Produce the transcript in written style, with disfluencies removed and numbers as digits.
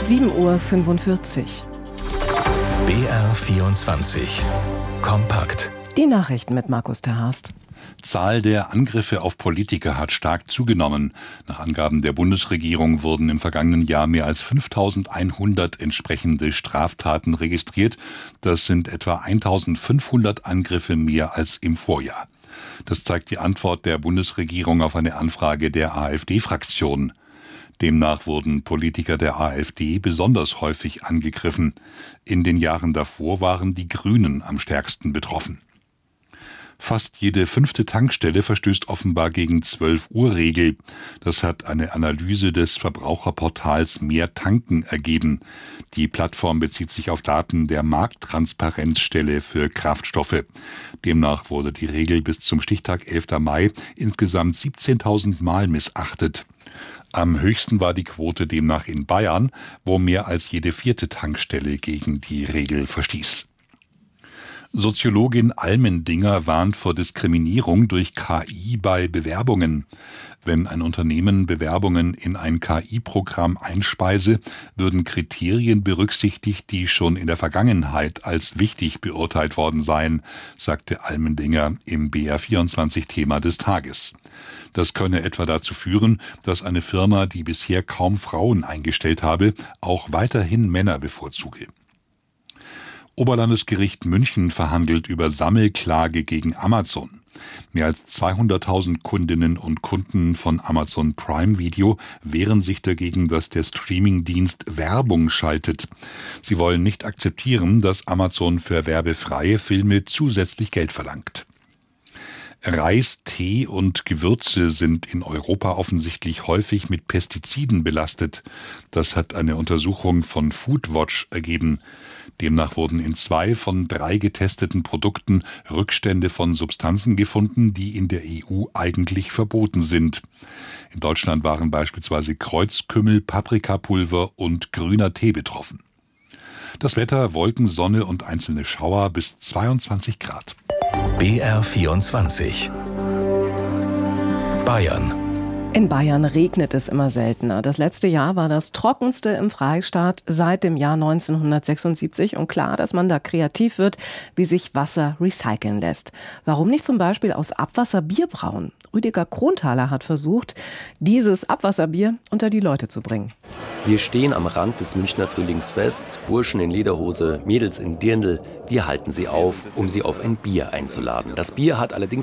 7:45 Uhr. BR24 kompakt. Die Nachrichten mit Markus Terhast. Zahl der Angriffe auf Politiker hat stark zugenommen. Nach Angaben der Bundesregierung wurden im vergangenen Jahr mehr als 5.100 entsprechende Straftaten registriert. Das sind etwa 1.500 Angriffe mehr als im Vorjahr. Das zeigt die Antwort der Bundesregierung auf eine Anfrage der AfD-Fraktion. Demnach wurden Politiker der AfD besonders häufig angegriffen. In den Jahren davor waren die Grünen am stärksten betroffen. Fast jede 5. Tankstelle verstößt offenbar gegen 12-Uhr-Regel. Das hat eine Analyse des Verbraucherportals Mehr Tanken ergeben. Die Plattform bezieht sich auf Daten der Markttransparenzstelle für Kraftstoffe. Demnach wurde die Regel bis zum Stichtag 11. Mai insgesamt 17.000 Mal missachtet. Am höchsten war die Quote demnach in Bayern, wo mehr als jede 4. Tankstelle gegen die Regel verstieß. Soziologin Almendinger warnt vor Diskriminierung durch KI bei Bewerbungen. Wenn ein Unternehmen Bewerbungen in ein KI-Programm einspeise, würden Kriterien berücksichtigt, die schon in der Vergangenheit als wichtig beurteilt worden seien, sagte Almendinger im BR24-Thema des Tages. Das könne etwa dazu führen, dass eine Firma, die bisher kaum Frauen eingestellt habe, auch weiterhin Männer bevorzuge. Oberlandesgericht München verhandelt über Sammelklage gegen Amazon. Mehr als 200.000 Kundinnen und Kunden von Amazon Prime Video wehren sich dagegen, dass der Streamingdienst Werbung schaltet. Sie wollen nicht akzeptieren, dass Amazon für werbefreie Filme zusätzlich Geld verlangt. Reis, Tee und Gewürze sind in Europa offensichtlich häufig mit Pestiziden belastet. Das hat eine Untersuchung von Foodwatch ergeben. Demnach wurden in 2 von 3 getesteten Produkten Rückstände von Substanzen gefunden, die in der EU eigentlich verboten sind. In Deutschland waren beispielsweise Kreuzkümmel, Paprikapulver und grüner Tee betroffen. Das Wetter: Wolken, Sonne und einzelne Schauer bis 22 Grad. BR24 Bayern. In Bayern regnet es immer seltener. Das letzte Jahr war das trockenste im Freistaat seit dem Jahr 1976. Und klar, dass man da kreativ wird, wie sich Wasser recyceln lässt. Warum nicht zum Beispiel aus Abwasser Bier brauen? Rüdiger Kronthaler hat versucht, dieses Abwasserbier unter die Leute zu bringen. Wir stehen am Rand des Münchner Frühlingsfests, Burschen in Lederhose, Mädels in Dirndl. Wir halten sie auf, um sie auf ein Bier einzuladen. Das Bier hat allerdings